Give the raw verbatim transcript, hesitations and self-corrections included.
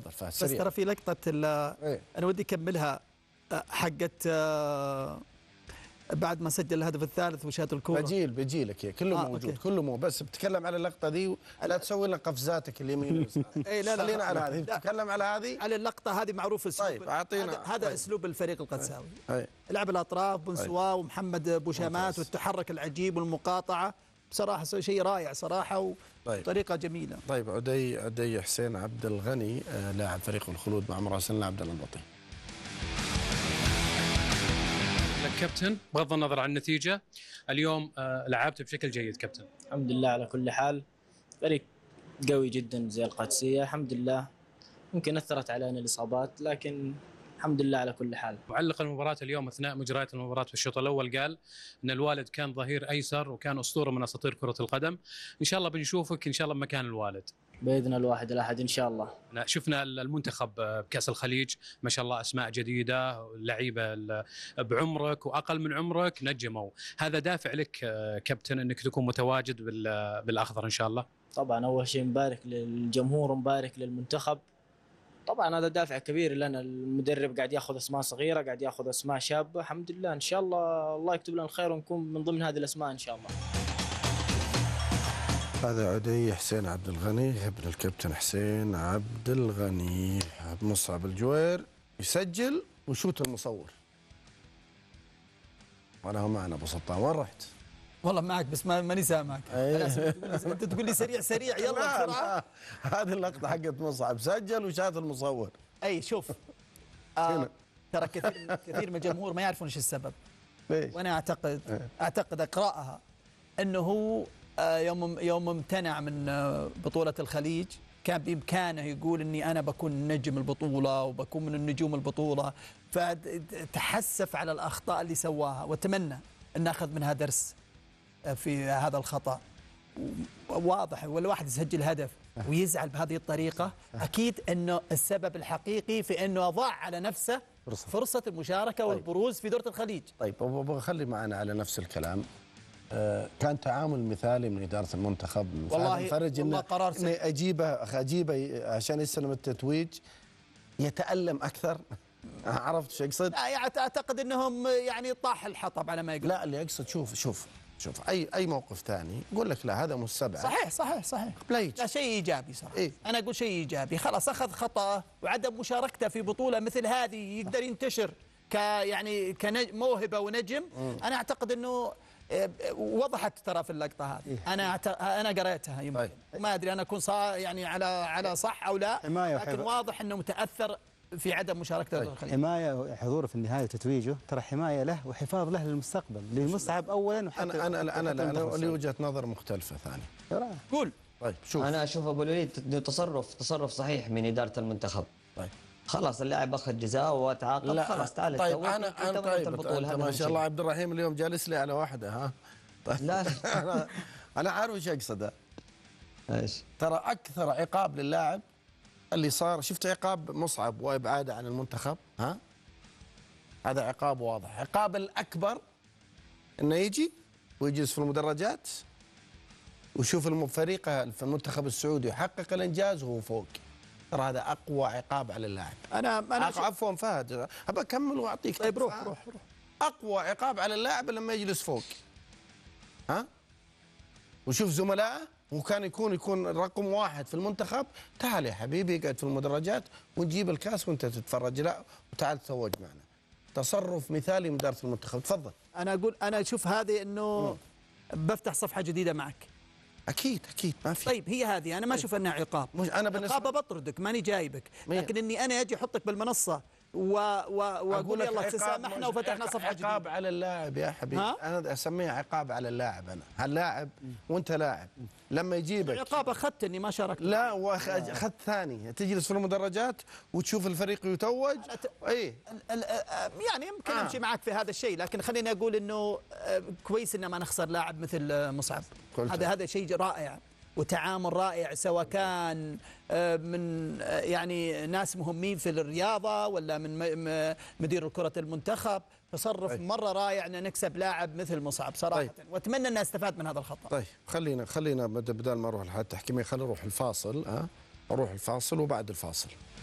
تفضل فهد بس ترى في لقطة ايه؟ أنا ودي أكملها حقت بعد ما سجل الهدف الثالث وشات الكورة. بجيل بجيلك يا كله آه موجود أوكي. كله مو بس بتكلم على اللقطة دي لا تسوي لنا قفزاتك اليمين واليسار. اي لا لا خلينا على هذه بتكلم على هذه على اللقطة هذه معروف اسلوب. طيب اعطينا هذا, هذا طيب. اسلوب الفريق القدساوي. أي. لعب الاطراف بن سوا ومحمد بوشامات والتحرك العجيب والمقاطعة بصراحة شيء رائع صراحة وطريقة طيب. جميلة. طيب عدي عدي حسين عبد الغني آه لاعب فريق الخلود مع مراسلنا عبد الله البطي. كابتن بغض النظر عن النتيجة اليوم آه لعبت بشكل جيد كابتن. الحمد لله على كل حال، فريق قوي جدا زي القادسية الحمد لله. ممكن أثرت علينا الإصابات لكن الحمد لله على كل حال. معلق المباراة اليوم أثناء مجريات المباراة في الشوط الأول قال أن الوالد كان ظهير أيسر وكان أسطورة من أساطير كرة القدم. إن شاء الله بنشوفك إن شاء الله بمكان الوالد بإذن الواحد الأحد إن شاء الله. شفنا المنتخب بكأس الخليج ما شاء الله أسماء جديدة لعيبة بعمرك وأقل من عمرك نجموا، هذا دافع لك كابتن أنك تكون متواجد بالأخضر إن شاء الله؟ طبعا أول شيء مبارك للجمهور ومبارك للمنتخب، طبعا هذا دافع كبير لنا. المدرب قاعد ياخذ اسماء صغيره، قاعد ياخذ اسماء شابه، الحمد لله ان شاء الله الله يكتب لنا الخير ونكون من ضمن هذه الاسماء ان شاء الله. هذا عدي حسين عبد الغني ابن الكابتن حسين عبد الغني. مصعب الجوير يسجل وشوت المصور. وانا هو معنا ابو سلطان، وين رحت؟ والله معك بس ما ماني سامعك. انت تقول لي سريع سريع يلا بسرعه. هذه اللقطه حقت مصعب سجل وشات المصور. اي شوف آه ترى كثير كثير من الجمهور ما يعرفون ايش السبب. ليش؟ وانا اعتقد اعتقد اقراها انه هو آه يوم يوم امتنع من آه بطوله الخليج كان بامكانه يقول اني انا بكون نجم البطوله وبكون من النجوم البطوله، فتحسف على الاخطاء اللي سواها واتمنى ان ناخذ منها درس في هذا الخطأ. واضح والواحد يسجل هدف ويزعل بهذه الطريقة، أكيد أنه السبب الحقيقي في أنه ضاع على نفسه فرصة, فرصة المشاركة طيب. والبروز في دورة الخليج. طيب بخلي معنا على نفس الكلام. آه كان تعامل مثالي من إدارة المنتخب والله فرج والله إنه قرار إنه أجيبه أجيبه عشان يستلم التتويج يتألم أكثر. عرفت شو أقصد؟ أعتقد أنهم يعني طاح الحطب على ما يقول. لا اللي أقصد شوف شوف شوف اي اي موقف ثاني يقول لك لا هذا مستبعد. صحيح صحيح صحيح لا شيء ايجابي صراحه. إيه؟ انا اقول شيء ايجابي، خلاص اخذ خطأه وعدم مشاركته في بطوله مثل هذه يقدر ينتشر ك يعني كموهبه ونجم. مم. انا اعتقد انه وضحت ترى في اللقطه هذه. إيه؟ انا أعت... انا قريتها يمكن طيب. ما ادري انا اكون صا يعني على على صح او لا، لكن واضح انه متاثر في عدم مشاركته. طيب. حمايه حضوره في النهايه وتتويجه ترى حمايه له وحفاظ له للمستقبل لمصعب اولا. وحتى انا انا انا, أنا, أنا لي وجهه نظر مختلفه ثانيه. قول. طيب شوف انا اشوف ابو الوليد تصرف تصرف صحيح من اداره المنتخب. طيب خلاص اللاعب اخذ جزاء وتعاقب خلاص تعال. طيب انا انا طيب انت ما شاء الله عبد الرحيم اليوم جالس لي على واحده ها. طيب لا انا انا عارف ايش اقصده. ايش؟ ترى اكثر عقاب للاعب اللي صار، شفت عقاب مصعب وابعاده عن المنتخب ها؟ هذا عقاب واضح. عقاب الاكبر انه يجي ويجلس في المدرجات ويشوف فريقه في المنتخب السعودي يحقق الانجاز وهو فوق. ترى هذا اقوى عقاب على اللاعب. انا انا عفوا فهد ابى اكمل واعطيك. طيب روح روح روح. اقوى عقاب على اللاعب لما يجلس فوق ها وشوف زملائه وكان يكون يكون رقم واحد في المنتخب. تعال يا حبيبي اقعد في المدرجات ونجيب الكاس وانت تتفرج. لا وتعال تتوج معنا. تصرف مثالي من اداره المنتخب. تفضل. انا اقول انا اشوف هذه انه بفتح صفحه جديده معك. اكيد اكيد ما في. طيب هي هذه انا ما اشوف انها عقاب. مش انا بالنسبه عقاب بطردك ماني جايبك، لكن اني انا اجي احطك بالمنصه و و واقول يلا تسامحنا وفتحنا صفحه جديده. عقاب على اللاعب يا حبيبي. انا اسميه عقاب على اللاعب. انا هاللاعب وانت لاعب لما يجيبك عقاب اخذت اني ما شاركت. لا واخذت ثاني تجلس في المدرجات وتشوف الفريق يتوج. اي يعني يمكن آه. امشي معك في هذا الشيء، لكن خليني اقول انه كويس ان ما نخسر لاعب مثل مصعب. هذا هذا شيء رائع وتعامل رائع، سواء كان من يعني ناس مهمين في الرياضة ولا من مدير كرة المنتخب. تصرف طيب. مرة رائع أن نكسب لاعب مثل مصعب صراحة. طيب. وأتمنى أن استفاد من هذا الخطأ. طيب خلينا خلينا بدل ما نروح الحالة التحكيمية خلينا نروح الفاصل. ها أروح الفاصل وبعد الفاصل